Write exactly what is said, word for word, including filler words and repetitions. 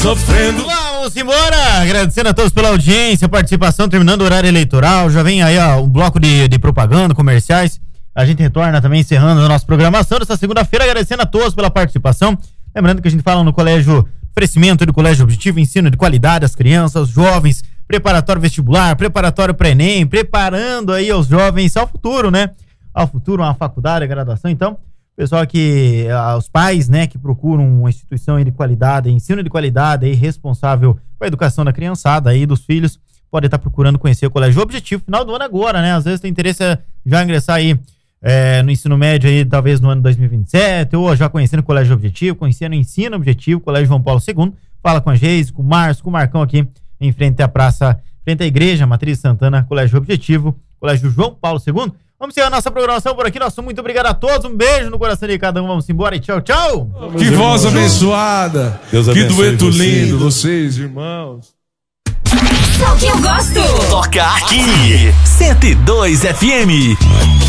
sofrendo. Vamos embora, agradecendo a todos pela audiência, participação, terminando o horário eleitoral, já vem aí ó, um bloco de, de propaganda, comerciais, a gente retorna também encerrando a nossa programação dessa segunda-feira, agradecendo a todos pela participação, lembrando que a gente fala no colégio, oferecimento do Colégio Objetivo, ensino de qualidade às crianças, jovens, preparatório vestibular, preparatório para Enem, preparando aí os jovens ao futuro, né? Ao futuro, uma faculdade, a graduação, então, pessoal que, ah, os pais, né, que procuram uma instituição aí de qualidade, ensino de qualidade aí, responsável com a educação da criançada aí, dos filhos, pode estar procurando conhecer o Colégio Objetivo, final do ano agora, né? Às vezes tem interesse já ingressar aí é, no ensino médio aí, talvez no ano dois mil e vinte e sete, ou já conhecendo o Colégio Objetivo, conhecendo o ensino objetivo, Colégio João Paulo segundo, fala com a Geise, com o Márcio, com o Marcão aqui, em frente à praça, frente à igreja, Matriz Santana, Colégio Objetivo, Colégio João Paulo segundo. Vamos encerrar a nossa programação por aqui. Nosso muito obrigado a todos. Um beijo no coração de cada um. Vamos embora e tchau, tchau. Que voz abençoada. Deus que abençoe dueto vocês. lindo, vocês, irmãos. Só que eu gosto. Toca aqui. cento e dois F M.